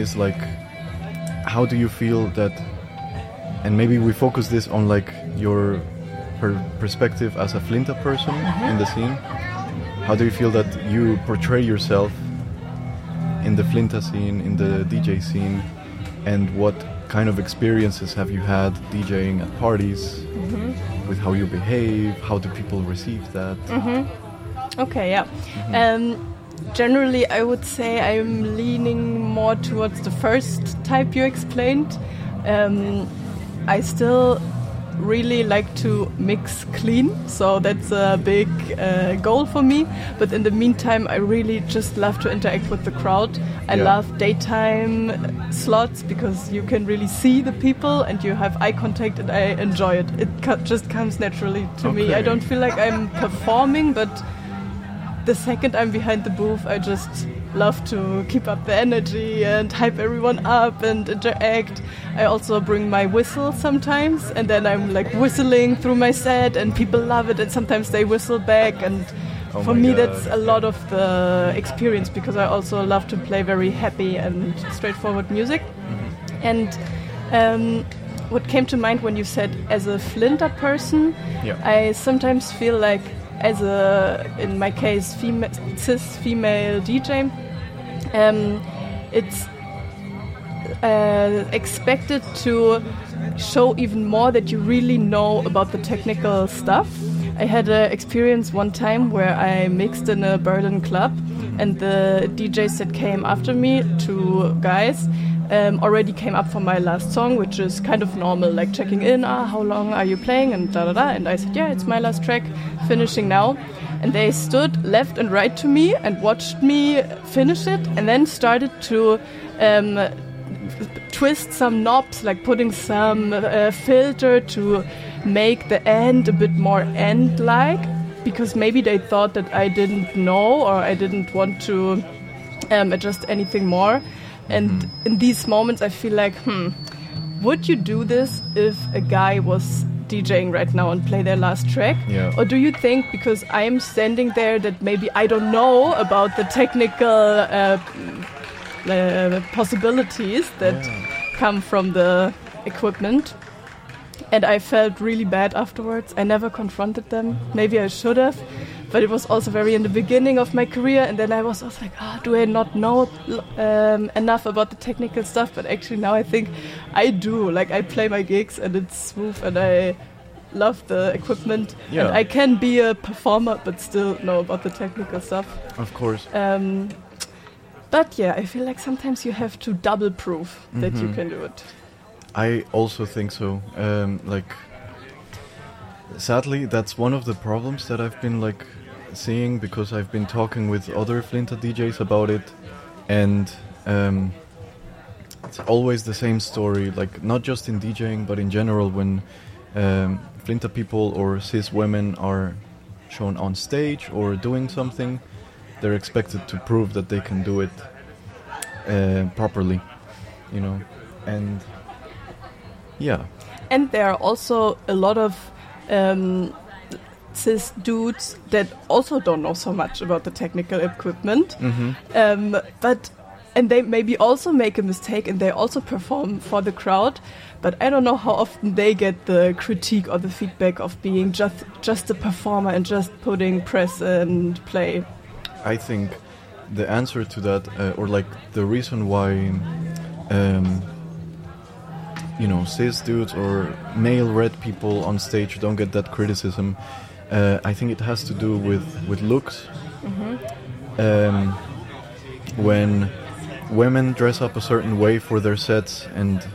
is like, how do you feel that, and maybe we focus this on like your perspective as a Flinta person in the scene. How do you feel that you portray yourself in the Flinta scene, in the DJ scene, and what kind of experiences have you had DJing at parties, with how you behave, how do people receive that? Okay, yeah. Generally, I would say I'm leaning more towards the first type you explained. I still really like to mix clean, so that's a big goal for me. But in the meantime, I really just love to interact with the crowd. I love daytime slots because you can really see the people and you have eye contact, and I enjoy it. It just comes naturally to me. I don't feel like I'm performing, but the second I'm behind the booth, I just love to keep up the energy and hype everyone up and interact. I also bring my whistle sometimes, and then I'm like whistling through my set, and people love it, and sometimes they whistle back, and for me that's a lot of the experience, because I also love to play very happy and straightforward music. And what came to mind when you said as a Flinta person, I sometimes feel like, as a, in my case, cis female DJ, it's expected to show even more that you really know about the technical stuff. I had an experience one time where I mixed in a Berlin club, and the DJs that came after me, 2 guys, already came up for my last song, which is kind of normal, like checking in, how long are you playing, and da-da-da, and I said, yeah, it's my last track, finishing now. And they stood left and right to me and watched me finish it, and then started to twist some knobs, like putting some filter to make the end a bit more end-like, because maybe they thought that I didn't know, or I didn't want to adjust anything more. And in these moments I feel like, would you do this if a guy was DJing right now and play their last track? Or do you think, because I'm standing there, that maybe I don't know about the technical possibilities that come from the equipment? And I felt really bad afterwards. I never confronted them. Maybe I should have, but it was also very in the beginning of my career, and then I was also like, do I not know enough about the technical stuff? But actually now I think I do. Like, I play my gigs and it's smooth, and I love the equipment, and I can be a performer but still know about the technical stuff. Of course. But yeah, I feel like sometimes you have to double prove that you can do it. I also think so. Like, sadly, that's one of the problems that I've been like seeing, because I've been talking with other Flinta DJs about it, and it's always the same story. Like, not just in DJing, but in general, when Flinta people or cis women are shown on stage or doing something, they're expected to prove that they can do it properly, you know, and. Yeah. And there are also a lot of cis dudes that also don't know so much about the technical equipment. And they maybe also make a mistake, and they also perform for the crowd. But I don't know how often they get the critique or the feedback of being just a performer and just putting press and play. I think the answer to that, or like the reason why you know, cis dudes or male red people on stage don't get that criticism, I think it has to do with looks. When women dress up a certain way for their sets, and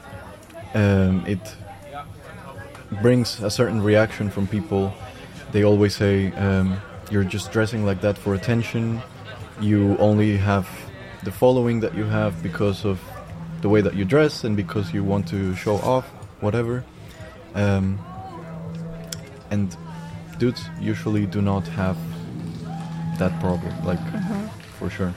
it brings a certain reaction from people, they always say, you're just dressing like that for attention, you only have the following that you have because of the way that you dress and because you want to show off, whatever. And dudes usually do not have that problem, like, for sure.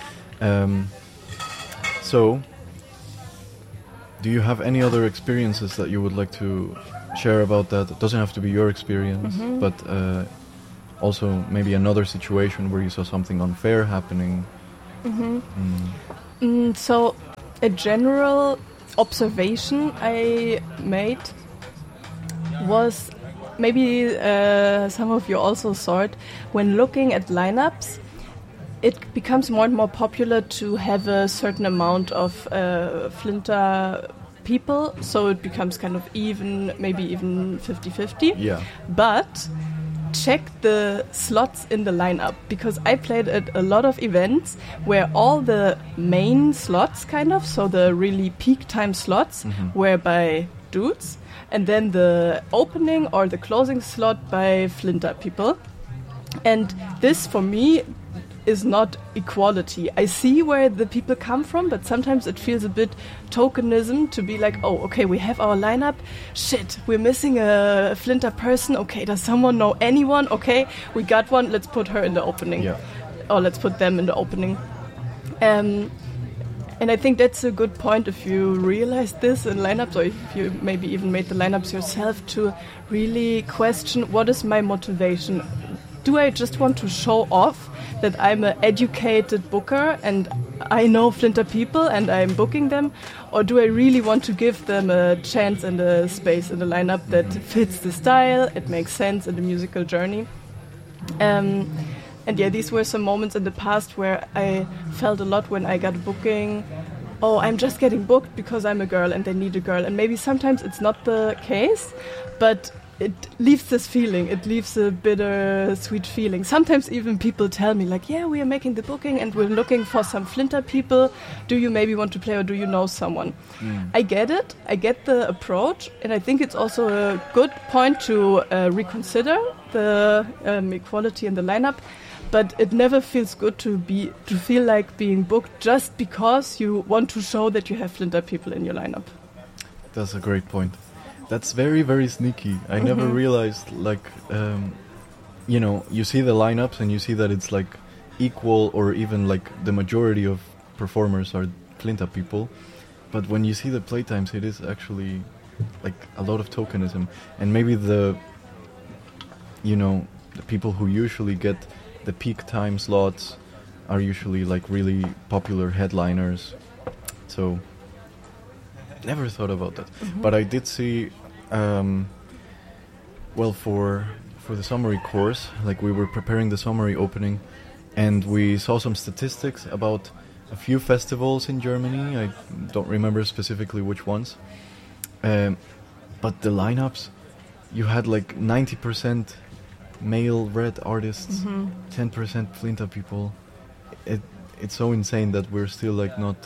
So, do you have any other experiences that you would like to share about that? It doesn't have to be your experience, but also maybe another situation where you saw something unfair happening. So a general observation I made was, maybe some of you also saw it, when looking at lineups, it becomes more and more popular to have a certain amount of Flinter people, so it becomes kind of even, maybe even 50-50. Yeah. But check the slots in the lineup, because I played at a lot of events where all the main slots, kind of, so the really peak time slots, were by dudes, and then the opening or the closing slot by Flinter people. And this, for me, is not equality. I see where the people come from, but sometimes it feels a bit tokenism to be like, oh, okay, we have our lineup. Shit, we're missing a Flinter person. Okay, does someone know anyone? Okay, we got one. Let's put her in the opening. Yeah. Or let's put them in the opening. And I think that's a good point if you realize this in lineups, or if you maybe even made the lineups yourself, to really question, what is my motivation? Do I just want to show off that I'm an educated booker and I know Flinter people and I'm booking them? Or do I really want to give them a chance and a space in the lineup that fits the style, it makes sense in the musical journey? And yeah, these were some moments in the past where I felt a lot when I got a booking. Oh, I'm just getting booked because I'm a girl and they need a girl. And maybe sometimes it's not the case, but it leaves this feeling. It leaves a bitter-sweet feeling. Sometimes even people tell me, like, yeah, we are making the booking and we're looking for some Flinter people. Do you maybe want to play, or do you know someone? I get it. I get the approach. And I think it's also a good point to reconsider the equality in the lineup. But it never feels good to feel like being booked just because you want to show that you have Flinter people in your lineup. That's a great point. That's very, very sneaky. I never realized, like, you see the lineups and you see that it's like equal, or even like the majority of performers are Flinter people. But when you see the playtimes, it is actually like a lot of tokenism. And maybe the people who usually get the peak time slots are usually like really popular headliners. So never thought about that. But I did see, for the summary course, like we were preparing the summary opening, and we saw some statistics about a few festivals in Germany. I don't remember specifically which ones. But the lineups, you had like 90% male red artists, 10% Flinter people. It's so insane that we're still like not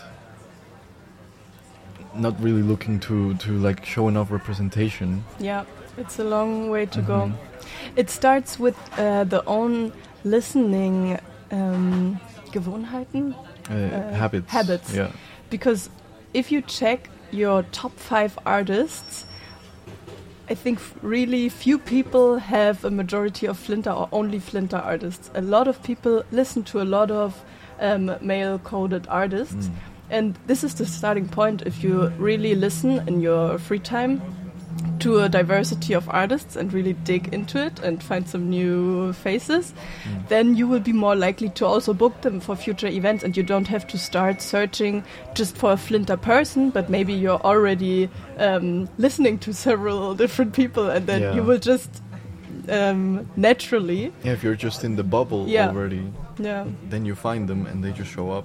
really looking to like show enough representation. Yeah, it's a long way to go. It starts with the own listening Gewohnheiten, habits. Yeah, because if you check your top 5 artists, I think really few people have a majority of Flinter or only Flinter artists. A lot of people listen to a lot of male-coded artists. And this is the starting point. If you really listen in your free time to a diversity of artists and really dig into it and find some new faces, then you will be more likely to also book them for future events, and you don't have to start searching just for a Flinter person, but maybe you're already listening to several different people, and then you will just naturally... Yeah, if you're just in the bubble already, then you find them and they just show up.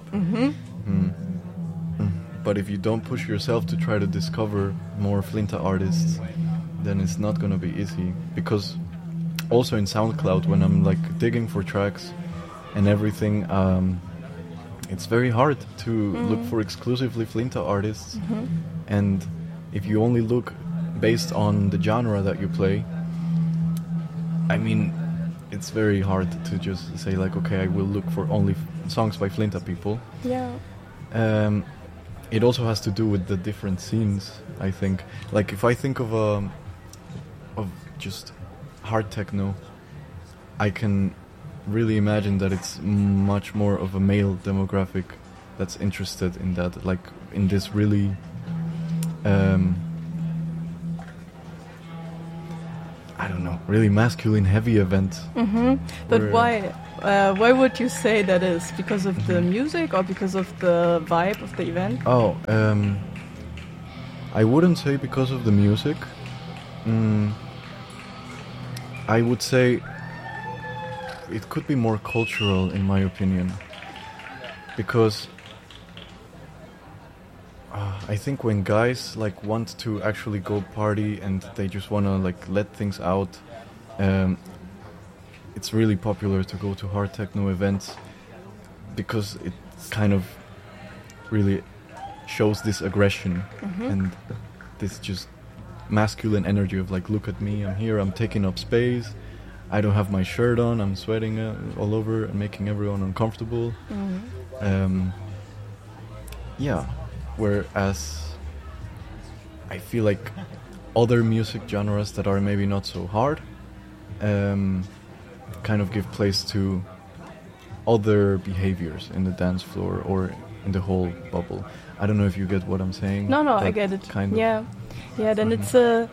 But if you don't push yourself to try to discover more Flinter artists, then it's not going to be easy. Because also in SoundCloud, when I'm like digging for tracks and everything, it's very hard to look for exclusively Flinter artists. And if you only look based on the genre that you play, I mean, it's very hard to just say like, okay, I will look for only songs by Flinter people. Yeah. It also has to do with the different scenes, I think. Like if I think of just hard techno, I can really imagine that it's much more of a male demographic that's interested in that, like in this really I I don't know, really masculine heavy event. But why? Why would you say that is? Because of the music or because of the vibe of the event? Oh, I wouldn't say because of the music. I would say it could be more cultural, in my opinion, because I think when guys like want to actually go party and they just want to like let things out, it's really popular to go to hard techno events because it kind of really shows this aggression and this just masculine energy of like, look at me, I'm here, I'm taking up space, I don't have my shirt on, I'm sweating all over and making everyone uncomfortable. Yeah, whereas I feel like other music genres that are maybe not so hard kind of give place to other behaviors in the dance floor or in the whole bubble. I don't know if you get what I'm saying. No, I get it. Kind of. Yeah. Then it's a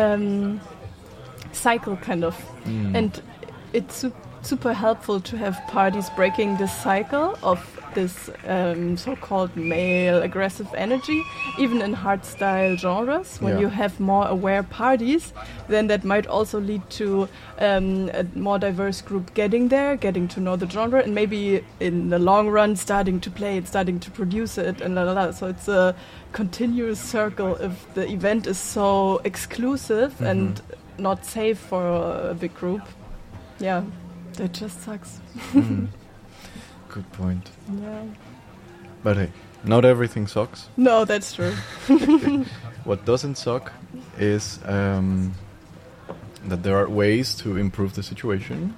cycle, kind of, and it's super helpful to have parties breaking this cycle of this so-called male aggressive energy, even in hardstyle genres. When you have more aware parties, then that might also lead to a more diverse group getting there, getting to know the genre, and maybe in the long run starting to play it, starting to produce it, and So it's a continuous circle if the event is so exclusive and not safe for a big group. Yeah, that just sucks. Good point. Yeah. But hey, not everything sucks. No, that's true. What doesn't suck is that there are ways to improve the situation.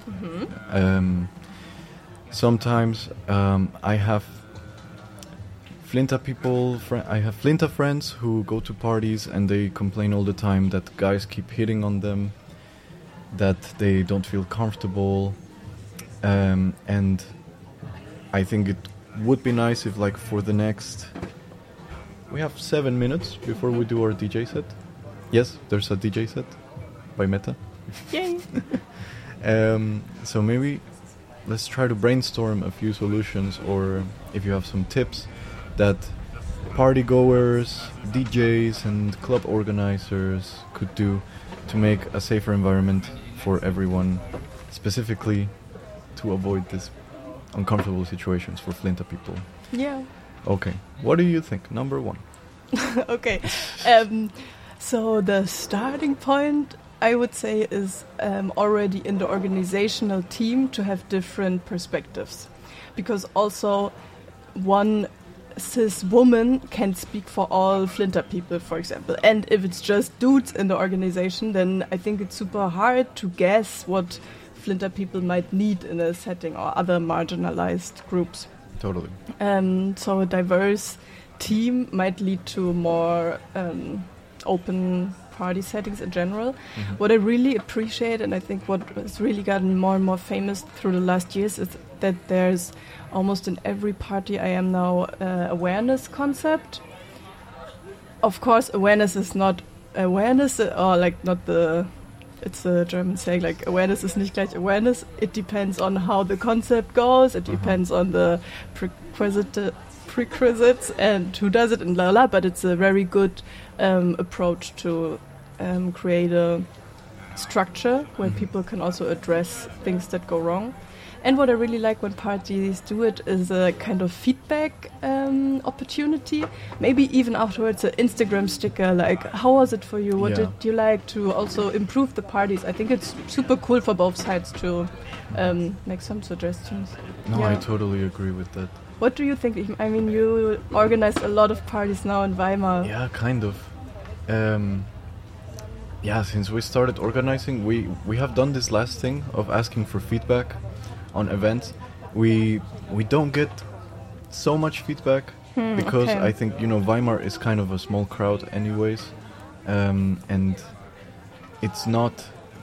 Sometimes I have Flinta friends who go to parties and they complain all the time that guys keep hitting on them, that they don't feel comfortable, and I think it would be nice if, like, for the next... We have 7 minutes before we do our DJ set. Yes, there's a DJ set by Meta. Yay! So maybe let's try to brainstorm a few solutions, or if you have some tips that party goers, DJs and club organizers could do to make a safer environment for everyone, specifically to avoid this uncomfortable situations for Flinta people. Yeah. Okay, what do you think? Number 1. Okay. So the starting point, I would say, is already in the organizational team to have different perspectives. Because also one cis woman can speak for all Flinta people, for example. And if it's just dudes in the organization, then I think it's super hard to guess what Flinta people might need in a setting or other marginalized groups. Totally. So a diverse team might lead to more open party settings in general. What I really appreciate, and I think what has really gotten more and more famous through the last years, is that there's almost in every party I am now awareness concept. Of course, awareness is not awareness, or like not the... It's a German saying, like, awareness is nicht gleich awareness. It depends on how the concept goes. It depends on the prerequisites and who does it and la la. But it's a very good approach to create a structure where people can also address things that go wrong. And what I really like when parties do it is a kind of feedback opportunity. Maybe even afterwards an Instagram sticker, like, how was it for you? What did you like to also improve the parties? I think it's super cool for both sides to make some suggestions. No, I totally agree with that. What do you think? I mean, you organize a lot of parties now in Weimar. Yeah, kind of. Since we started organizing, we have done this last thing of asking for feedback on events. We don't get so much feedback because I think, Weimar is kind of a small crowd anyways, and it's not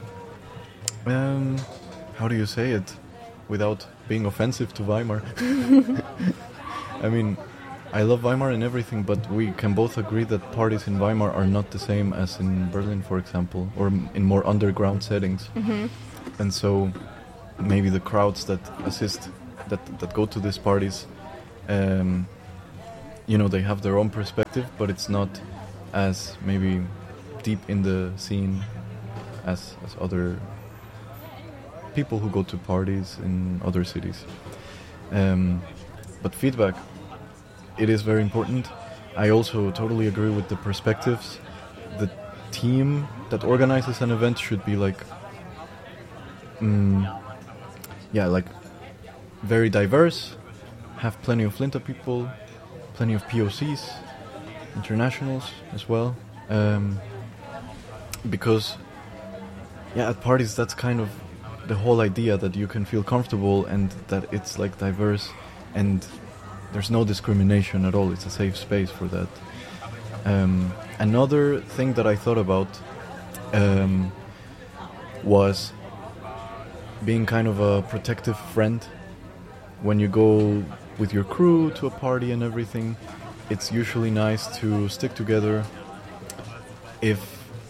how do you say it without being offensive to Weimar? I mean, I love Weimar and everything, but we can both agree that parties in Weimar are not the same as in Berlin, for example, or in more underground settings. And so maybe the crowds that that go to these parties, they have their own perspective, but it's not as maybe deep in the scene as other people who go to parties in other cities. But feedback, it is very important. I also totally agree with the perspectives. The team that organizes an event should be like very diverse, have plenty of Flinta people, plenty of POCs, internationals as well. Because at parties that's kind of the whole idea, that you can feel comfortable and that it's like diverse and there's no discrimination at all. It's a safe space for that. Another thing that I thought about was being kind of a protective friend. When you go with your crew to a party and everything, it's usually nice to stick together. If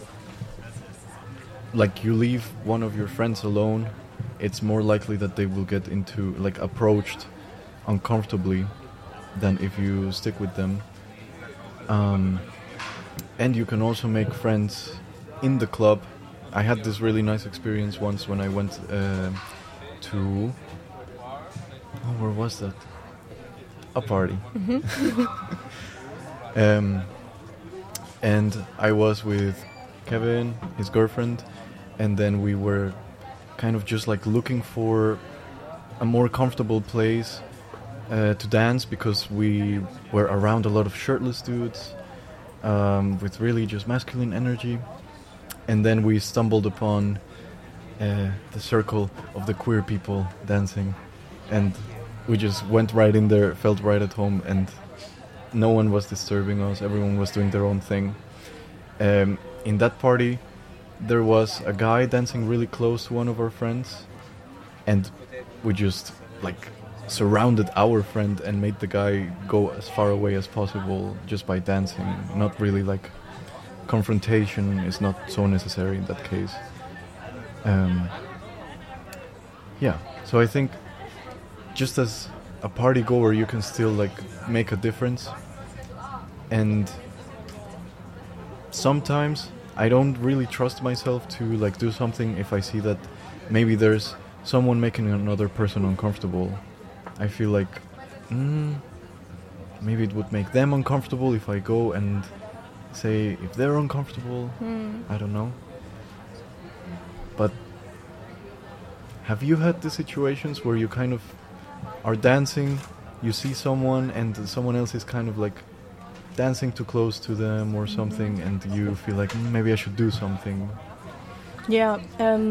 you leave one of your friends alone, it's more likely that they will get approached uncomfortably than if you stick with them. And you can also make friends in the club. I had this really nice experience once when I went to... where was that? A party. And I was with Kevin, his girlfriend, and then we were kind of just looking for a more comfortable place to dance, because we were around a lot of shirtless dudes with really just masculine energy. And then we stumbled upon the circle of the queer people dancing, and we just went right in there, felt right at home, and no one was disturbing us. Everyone was doing their own thing. In that party, there was a guy dancing really close to one of our friends, and we just surrounded our friend and made the guy go as far away as possible just by dancing. Not really confrontation is not so necessary in that case. So I think just as a party goer, you can still make a difference. And sometimes I don't really trust myself to do something if I see that maybe there's someone making another person uncomfortable. I feel maybe it would make them uncomfortable if I go and say if they're uncomfortable. I don't know. But have you had the situations where you kind of are dancing, you see someone and someone else is kind of dancing too close to them or something, and you feel maybe I should do something? Yeah,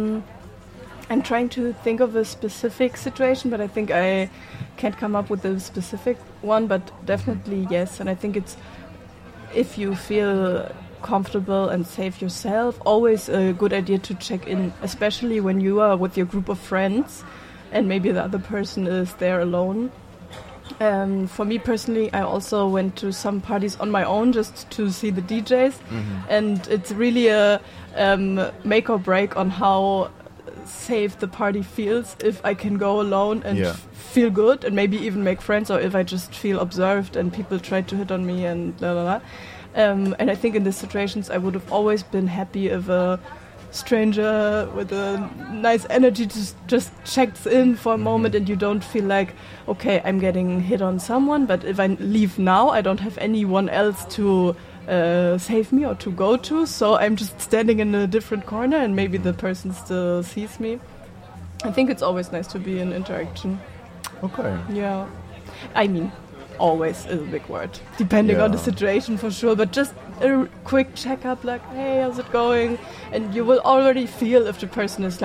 I'm trying to think of a specific situation, but I think I can't come up with a specific one, but definitely yes. And I think it's, if you feel comfortable and safe yourself, always a good idea to check in, especially when you are with your group of friends and maybe the other person is there alone. For me personally, I also went to some parties on my own just to see the DJs, and it's really a make or break on how safe the party feels. If I can go alone and feel good and maybe even make friends, or if I just feel observed and people try to hit on me and blah blah blah. And I think in these situations I would have always been happy if a stranger with a nice energy just checks in for a moment, and you don't feel okay, I'm getting hit on someone, but if I leave now, I don't have anyone else to save me or to go to, so I'm just standing in a different corner and maybe the person still sees me. I think it's always nice to be in interaction. Okay. Yeah. I mean, always is a big word, depending on the situation for sure, but just a quick checkup, hey, how's it going? And you will already feel if the person is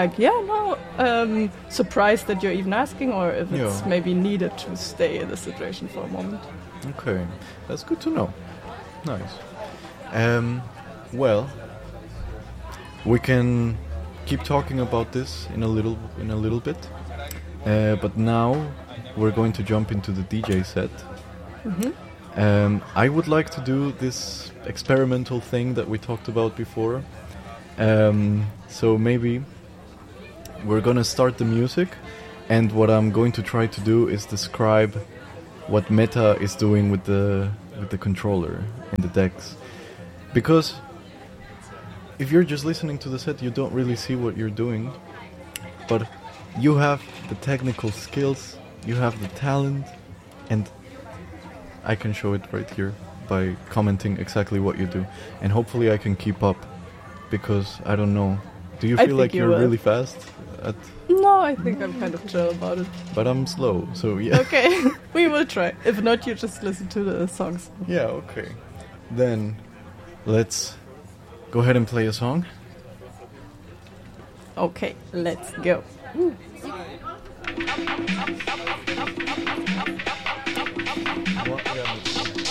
surprised that you're even asking, or if it's maybe needed to stay in the situation for a moment. Okay, that's good to know. Nice. Well, we can keep talking about this in a little bit, but now we're going to jump into the DJ set. I would like to do this experimental thing that we talked about before. So maybe we're gonna start the music, and what I'm going to try to do is describe what Meta is doing with the controller and the decks. Because if you're just listening to the set, you don't really see what you're doing. But you have the technical skills, you have the talent, and I can show it right here by commenting exactly what you do. And hopefully I can keep up, because I don't know. Do you feel like you're really fast? No, I think I'm kind of chill about it. But I'm slow, so yeah. Okay, we will try. If not, you just listen to the songs. Yeah, okay. Then let's go ahead and play a song. Okay, let's go. You